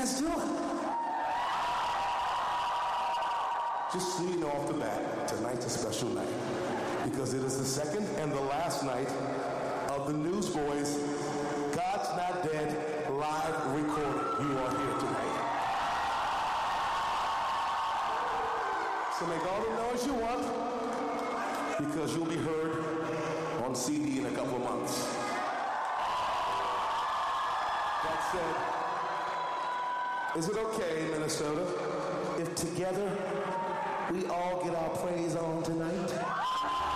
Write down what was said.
guys doing? Just so you know off the bat, tonight's a special night because it is the second and the last night of the Newsboys' God's Not Dead live recording. You are here tonight. So make all the noise you want because you'll be heard on CD in a couple of months. That said, is it okay, Minnesota, if together we all get our praise on tonight?